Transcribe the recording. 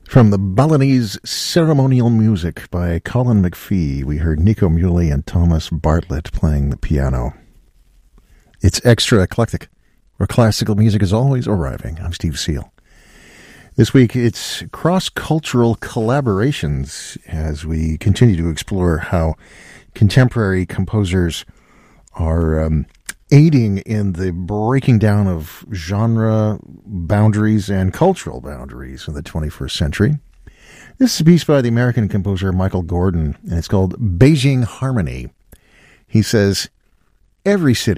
From the Balinese Ceremonial Music by Colin McPhee, we heard Nico Muhly and Thomas Bartlett playing the piano. It's extra eclectic, where classical music is always arriving. I'm Steve Seal. This week, it's cross-cultural collaborations as we continue to explore how contemporary composers are aiding in the breaking down of genre boundaries and cultural boundaries in the 21st century. This is a piece by the American composer Michael Gordon, and it's called Beijing Harmony. He says, every city